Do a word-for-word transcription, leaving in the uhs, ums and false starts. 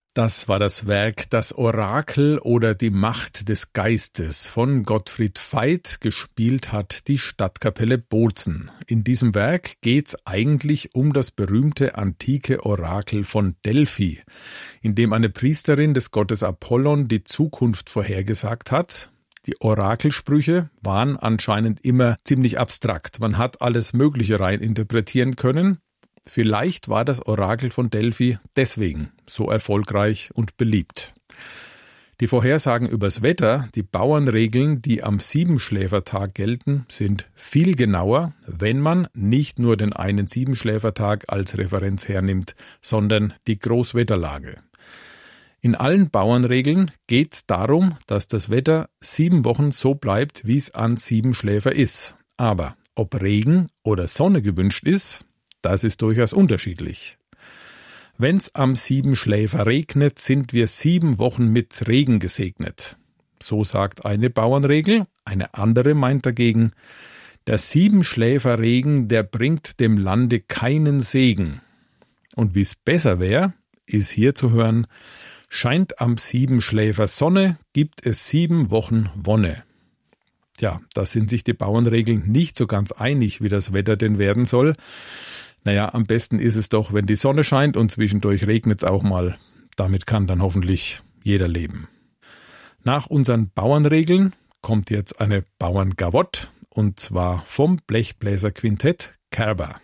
Das war das Werk Das Orakel oder die Macht des Geistes von Gottfried Veit, gespielt hat die Stadtkapelle Bozen. In diesem Werk geht's eigentlich um das berühmte antike Orakel von Delphi, in dem eine Priesterin des Gottes Apollon die Zukunft vorhergesagt hat. Die Orakelsprüche waren anscheinend immer ziemlich abstrakt. Man hat alles Mögliche rein interpretieren können. Vielleicht war das Orakel von Delphi deswegen so erfolgreich und beliebt. Die Vorhersagen übers Wetter, die Bauernregeln, die am Siebenschläfertag gelten, sind viel genauer, wenn man nicht nur den einen Siebenschläfertag als Referenz hernimmt, sondern die Großwetterlage. In allen Bauernregeln geht es darum, dass das Wetter sieben Wochen so bleibt, wie es an Siebenschläfer ist. Aber ob Regen oder Sonne gewünscht ist, das ist durchaus unterschiedlich. Wenn's am Siebenschläfer regnet, sind wir sieben Wochen mit Regen gesegnet. So sagt eine Bauernregel, eine andere meint dagegen, der Siebenschläferregen, der bringt dem Lande keinen Segen. Und wie's besser wäre, ist hier zu hören, scheint am Siebenschläfer Sonne, gibt es sieben Wochen Wonne. Tja, da sind sich die Bauernregeln nicht so ganz einig, wie das Wetter denn werden soll. Naja, am besten ist es doch, wenn die Sonne scheint und zwischendurch regnet's auch mal. Damit kann dann hoffentlich jeder leben. Nach unseren Bauernregeln kommt jetzt eine Bauerngavotte und zwar vom Blechbläserquintett Kerber.